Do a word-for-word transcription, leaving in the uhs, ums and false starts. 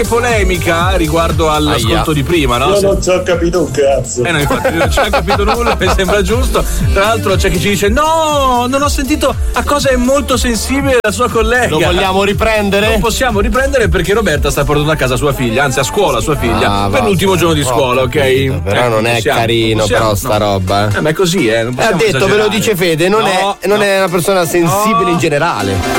polemica riguardo all'ascolto Aia. di prima, no? Io Se... non ci ho capito un cazzo. Eh no, infatti non ci ho capito nulla, mi sembra giusto. Tra l'altro c'è chi ci dice no, non ho sentito a cosa è molto sensibile la sua collega. Lo vogliamo riprendere? Non possiamo riprendere perché Roberta sta portando a casa sua figlia, anzi a scuola sua figlia, Ah, per va, l'ultimo giorno di ho scuola, ok? capito, però Eh, non è possiamo, carino possiamo, però sta no. roba. Eh, ma è così, eh. Non Eh, ha possiamo detto, ve lo esagerare. dice Fede, non, No, è, non no. è una persona sensibile No. in generale.